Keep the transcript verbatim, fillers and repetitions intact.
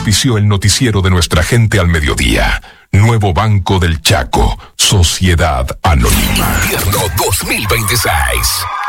auspició el noticiero de nuestra gente al mediodía. Nuevo Banco del Chaco, Sociedad Anónima. Invierno dos mil veintiséis.